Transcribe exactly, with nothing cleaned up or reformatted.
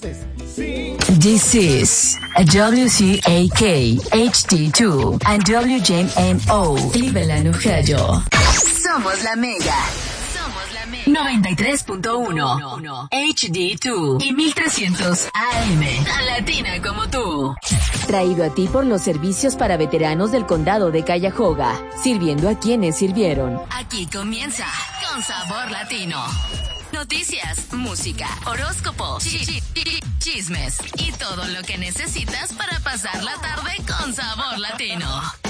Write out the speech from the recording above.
entonces. This is a W C A K, H D two, and W J M O, Cleveland, Ohio. Somos la Mega. Somos la Mega. noventa y tres punto uno, H D dos y mil trescientos A M. Tan latina como tú. Traído a ti por los servicios para veteranos del condado de Cuyahoga, sirviendo a quienes sirvieron. Aquí comienza Con Sabor Latino. Noticias, música, horóscopo, chi- chi- chi- chismes y todo lo que necesitas para pasar la tarde con sabor latino.